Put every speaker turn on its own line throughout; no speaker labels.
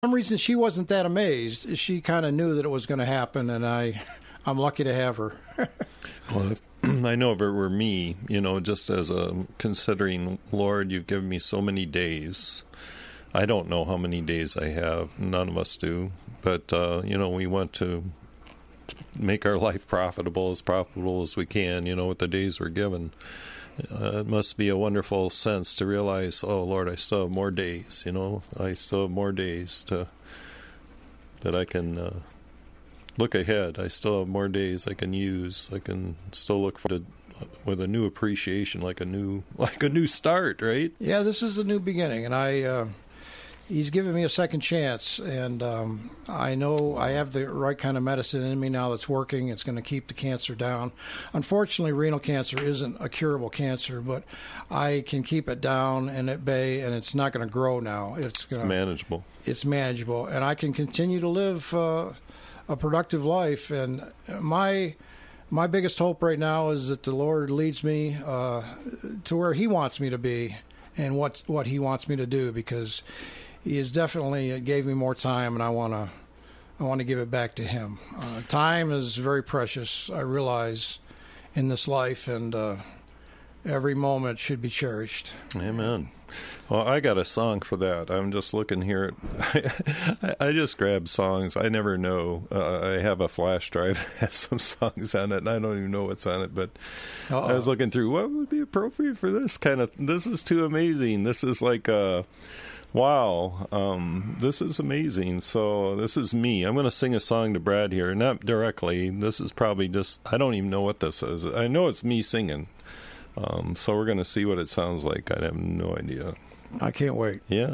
some reason she wasn't that amazed. She kind of knew that it was going to happen, and I'm lucky to have her.
Well, if, I know if it were me, just as a considering, Lord, you've given me so many days. I don't know how many days I have. None of us do. But, we want to make our life profitable as we can, with the days we're given. It must be a wonderful sense to realize, oh, Lord, I still have more days, I still have more days that I can look ahead. I still have more days I can use. I can still look forward to, with a new appreciation, like a new start, right?
Yeah, this is a new beginning, and he's given me a second chance, and I know I have the right kind of medicine in me now that's working. It's going to keep the cancer down. Unfortunately, renal cancer isn't a curable cancer, but I can keep it down and at bay, and it's not going to grow now. It's
manageable.
It's manageable, and I can continue to live a productive life. And my biggest hope right now is that the Lord leads me to where He wants me to be and what He wants me to do, because He has definitely gave me more time, and I want to give it back to Him. Time is very precious, I realize, in this life, and every moment should be cherished.
Amen. Well, I got a song for that. I'm just looking here. I just grab songs. I never know. I have a flash drive that has some songs on it, and I don't even know what's on it. But I was looking through what would be appropriate for this kind of. This is too amazing. This is like wow, this is amazing. So this is me. I'm going to sing a song to Brad here, not directly. This is probably just, I don't even know what this is. I know it's me singing. So we're going to see what it sounds like. I have no idea.
I can't wait.
Yeah.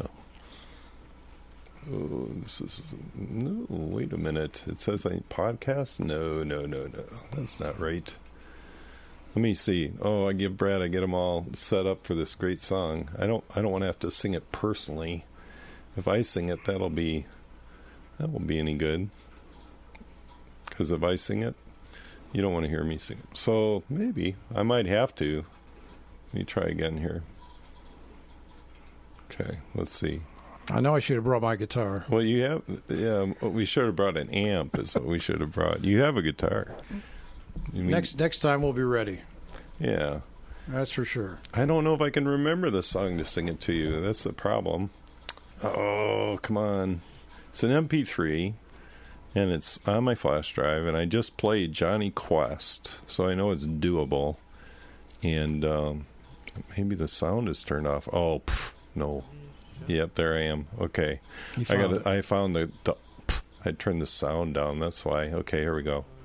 Oh, no, wait a minute. It says podcast? No. That's not right. Let me see. Oh, I get them all set up for this great song. I don't want to have to sing it personally. If I sing it, that won't be any good. Because if I sing it, you don't want to hear me sing it. So maybe I might have to. Let me try again here. Okay, let's see.
I know I should have brought my guitar.
Well, we should have brought an amp is what we should have brought. You have a guitar.
Next time we'll be ready.
Yeah.
That's for sure.
I don't know if I can remember the song to sing it to you. That's the problem. Oh, come on. It's an MP3, and it's on my flash drive, and I just played Johnny Quest, so I know it's doable. And maybe the sound is turned off. Oh, no. Yep, there I am. Okay. I found I turned the sound down. That's why. Okay, here we go.